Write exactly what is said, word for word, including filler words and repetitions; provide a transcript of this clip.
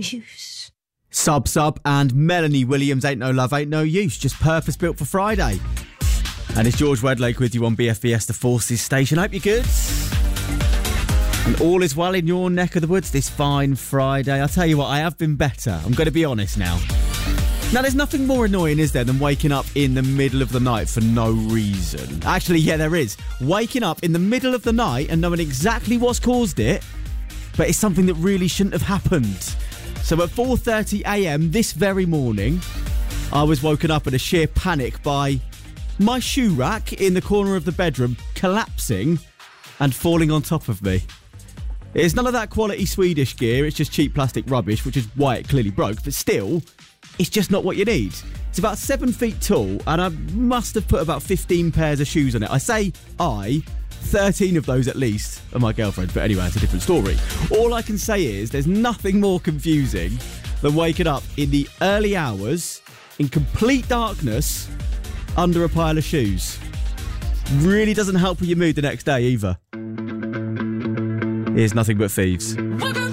use. Sub Sub and Melanie Williams, Ain't No Love, Ain't No Use, just purpose built for Friday. And it's George Wedlake with you on B F B S, the Forces station. Hope you're good. And all is well in your neck of the woods this fine Friday. I'll tell you what, I have been better. I'm going to be honest now. Now, there's nothing more annoying, is there, than waking up in the middle of the night for no reason. Actually, yeah, there is. Waking up in the middle of the night and knowing exactly what's caused it, but it's something that really shouldn't have happened. So at four thirty a m this very morning, I was woken up in a sheer panic by my shoe rack in the corner of the bedroom collapsing and falling on top of me. It's none of that quality Swedish gear, it's just cheap plastic rubbish, which is why it clearly broke, but still, it's just not what you need. It's about seven feet tall, and I must have put about fifteen pairs of shoes on it. I say I, thirteen of those at least are my girlfriend's, but anyway, it's a different story. All I can say is there's nothing more confusing than waking up in the early hours, in complete darkness, under a pile of shoes. Really doesn't help with your mood the next day either. Here's Nothing But Thieves.